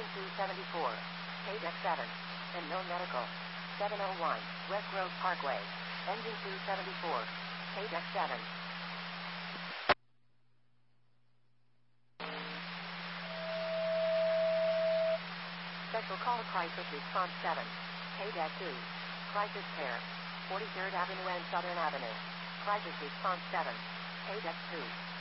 274. KDEX 7. And no medical. 701. West Grove Parkway. Engine 274. KDEX 7. Special call crisis response 7. KDEX 2. Crisis care. 43rd Avenue and Southern Avenue. Crisis response 7. KDEX 2.